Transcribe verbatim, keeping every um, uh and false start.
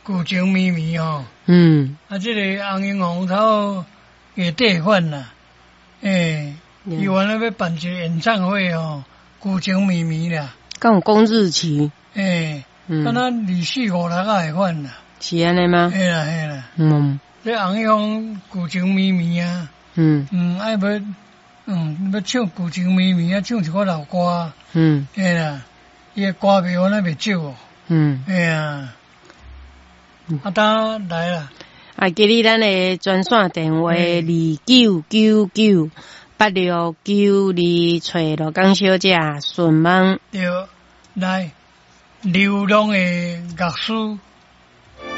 古情绵绵吼。 嗯。 啊，这个红英红头也地款啦，诶，伊原来要办一个演唱会哦，古情绵绵啦。 敢有讲日期？ 诶， 嗯， 敢若二四五六啊会款啦。 是安尼吗？ 嘿啦嘿啦。 嗯。 这红英红古情绵绵啊。 嗯。 嗯，爱要。嗯，要唱古情绵绵啊，唱一个老歌。嗯，嘿啦，伊个歌袂安尼袂少哦。嗯，嘿啊，啊，当来啦。啊， 记哩咱的专线电话二九九九八六九二，找罗江小姐询问。 对，来，流浪的乐师。